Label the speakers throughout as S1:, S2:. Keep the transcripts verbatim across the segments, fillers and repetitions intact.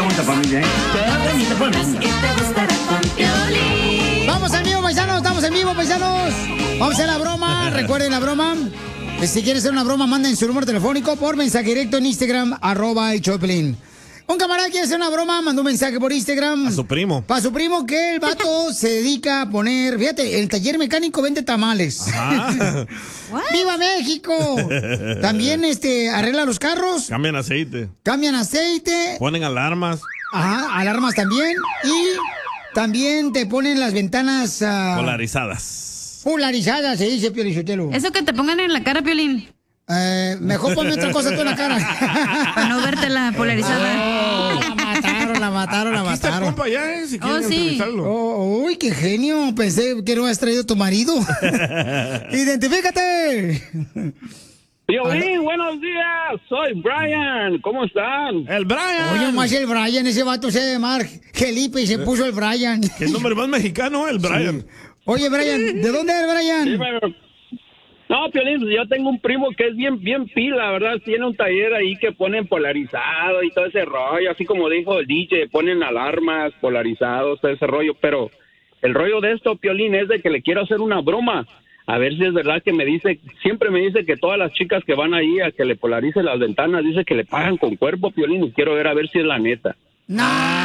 S1: qué bonita familia, ¿eh? Qué bonita familia.
S2: Vamos en vivo, paisanos, estamos en vivo, paisanos. Vamos a hacer la broma, recuerden la broma. Si quieren hacer una broma, manden su número telefónico por mensaje directo en Instagram, arroba el Choplin. Un camarada quiere hacer una broma, mandó un mensaje por Instagram.
S3: A su primo.
S2: Para su primo, que el vato se dedica a poner, fíjate, el taller mecánico vende tamales. ¡Viva México! También este arregla los carros.
S3: Cambian aceite.
S2: Cambian aceite.
S3: Ponen alarmas.
S2: Ajá, alarmas también. Y también te ponen las ventanas uh,
S3: polarizadas.
S2: Polarizadas, se dice, Piolín Sotelo.
S4: Eso que te pongan en la cara, Piolín.
S2: Eh, mejor ponme otra cosa tú en la cara.
S4: Para no verte la polarizada.
S2: Oh, la mataron, la mataron, la
S3: Aquí
S2: mataron.
S3: está el compa ya, eh, si quieren
S4: Oh, sí.
S3: entrevistarlo.
S2: Oh, uy, qué genio. Pensé que no habías traído tu marido. ¡Identifícate!
S5: Piolín, buenos días. Soy Brian. ¿Cómo están?
S3: El Brian.
S2: Oye, más el Brian, ese vato se llama Felipe y se puso el Brian.
S3: ¿Qué nombre más mexicano, el Brian?
S2: Sí. Oye, Brian, ¿de dónde eres, Brian?
S5: Sí, pero... No, Piolín, yo tengo un primo que es bien bien pila, ¿verdad? Tiene un taller ahí que ponen polarizado y todo ese rollo, así como dijo el D J, ponen alarmas, polarizados, todo ese rollo, pero el rollo de esto, Piolín, es de que le quiero hacer una broma, a ver si es verdad que me dice, siempre me dice que todas las chicas que van ahí a que le polarice las ventanas, dice que le pagan con cuerpo, Piolín, y quiero ver a ver si es la neta.
S2: No,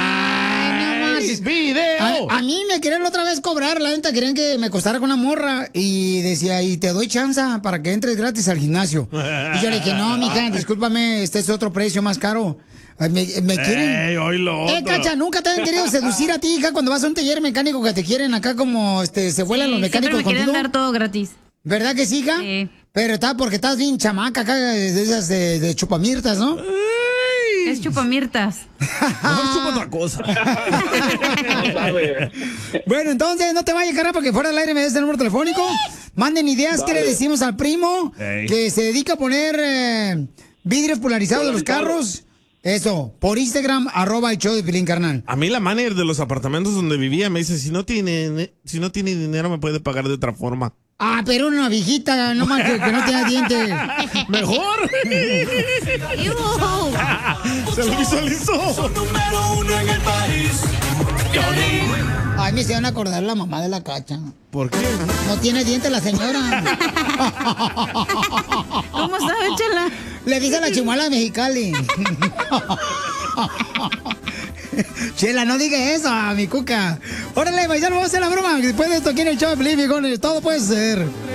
S3: video.
S2: A, a mí me querían otra vez cobrar, la neta, querían que me costara con una morra y decía, y te doy chance para que entres gratis al gimnasio. Y yo le dije, no, mija, discúlpame, este es otro precio más caro. Me, me quieren...
S3: Ey, oí lo
S2: Eh,
S3: otro.
S2: Cacha, ¿nunca te han querido seducir a ti, hija, cuando vas a un taller mecánico que te quieren acá como, este, se vuelan
S4: Sí,
S2: los mecánicos
S4: siempre me quieren
S2: contigo?
S4: dar todo gratis.
S2: ¿Verdad que sí, hija?
S4: Sí.
S2: Pero está porque estás bien chamaca acá, de esas de, de chupamirtas, ¿no?
S4: Es chupamirtas.
S3: Mejor chupa otra cosa.
S2: Bueno, entonces no te vayas, carnal, porque fuera del aire me des el número telefónico. Manden ideas que le decimos al primo
S3: Ey.
S2: que se dedica a poner eh, vidrios polarizados de los carros. Eso, por Instagram, arroba el show de Pilín, carnal.
S3: A mí la manager de los apartamentos donde vivía me dice, si no tiene, si no tiene dinero me puede pagar de otra forma.
S2: Ah, pero una viejita, no más que, que no tenga dientes.
S3: Mejor. Se lo visualizó.
S6: Número uno en el país.
S2: Ay, me se van a acordar la mamá de la Cacha.
S3: ¿Por qué?
S2: No tiene dientes la señora.
S4: ¿Cómo sabe, Chela?
S2: Le dice a la chimuela de Mexicali. Chela, no diga eso, mi cuca. Órale, paisano, vamos a hacer la broma. Después de esto aquí en el show de Pelín, viejones, todo puede ser.